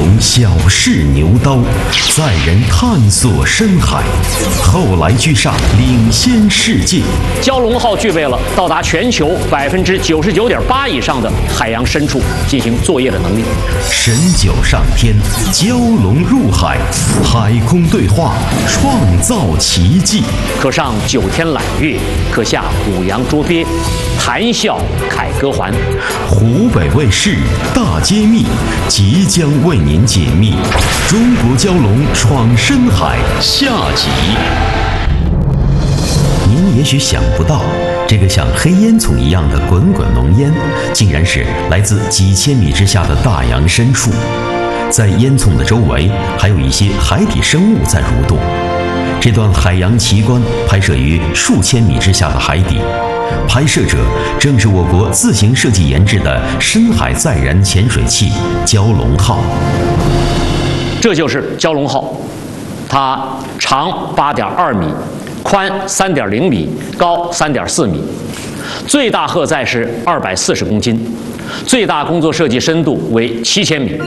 龙小试牛刀，载人探索深海，后来居上，领先世界。 蛟龙号具备了到达全球99.8%以上的海洋深处进行作业的能力。 神九上天，蛟龙入海，海空对话，创造奇迹。 可上9天揽月，可下五洋捉鳖，谈笑凯歌还。 湖北卫视大揭秘，即将为您解密中国蛟龙闯深海下集。您也许想不到，这个像黑烟囱一样的滚滚浓烟，竟然是来自几千米之下的大洋深处。在烟囱的周围，还有一些海底生物在蠕动。这段海洋奇观拍摄于数千米之下的海底，拍摄者正是我国自行设计研制的深海载人潜水器蛟龙号。 这就是蛟龙号，它长8.2米，宽3.0米，高3.4米，最大荷载是240公斤，最大工作设计深度为7000米。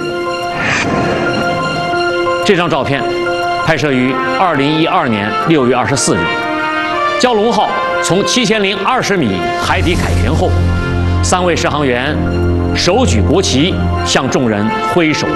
这张照片拍摄于2012年6月24日，蛟龙号从7020米海底凯旋后，3位试航员手举国旗向众人挥手